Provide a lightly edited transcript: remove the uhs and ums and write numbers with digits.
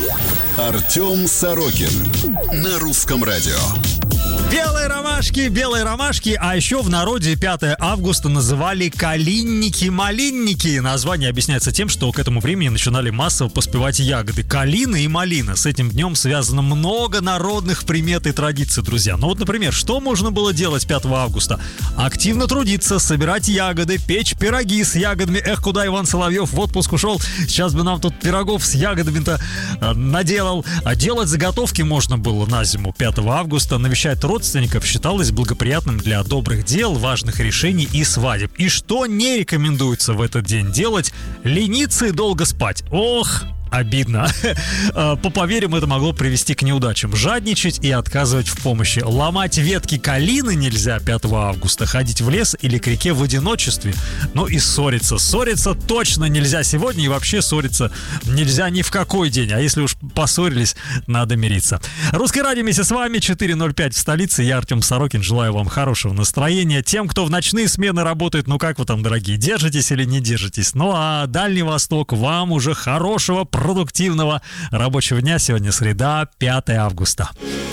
Артем Сорокин на Русском радио. Белые ромашки, а еще в народе 5 августа называли калинники-малинники. Название объясняется тем, что к этому времени начинали массово поспевать ягоды. Калина и малина. С этим днем связано много народных примет и традиций, друзья. Ну вот, например, что можно было делать 5 августа? Активно трудиться, собирать ягоды, печь пироги с ягодами. Эх, куда Иван Соловьев в отпуск ушел? Сейчас бы нам тут пирогов с ягодами-то наделал. А делать заготовки можно было на зиму 5 августа. Навещать родственников считалось благоприятным для добрых дел, важных решений и свадеб. И что не рекомендуется в этот день делать? Лениться и долго спать. Ох, обидно. По поверьям, это могло привести к неудачам. Жадничать и отказывать в помощи. Ломать ветки калины нельзя 5 августа. Ходить в лес или к реке в одиночестве. Ну и ссориться. Ссориться точно нельзя сегодня. И вообще ссориться нельзя ни в какой день. А если уж поссорились, надо мириться. Русское радио вместе с вами. 4:05 в столице. Я Артем Сорокин. Желаю вам хорошего настроения. Тем, кто в ночные смены работает, ну как вы там, дорогие, держитесь или не держитесь? Ну а Дальний Восток, вам уже хорошего продуктивного рабочего дня. Сегодня среда, 5 августа.